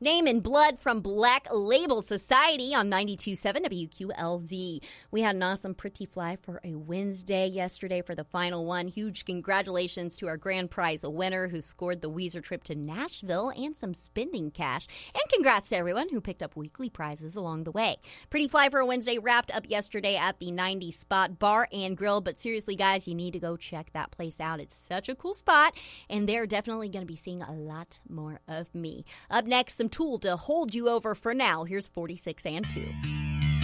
Name and Blood from Black Label Society on 92.7 WQLZ. We had an awesome Pretty Fly for a Wednesday yesterday for the final one. Huge congratulations to our grand prize winner who scored the Weezer trip to Nashville and some spending cash. And congrats to everyone who picked up weekly prizes along the way. Pretty Fly for a Wednesday wrapped up yesterday at the 90 Spot Bar and Grill. But seriously, guys, you need to go check that place out. It's such a cool spot, and they're definitely going to be seeing a lot more of me. Up next, some Tool to hold you over for now. Here's 46 and 2.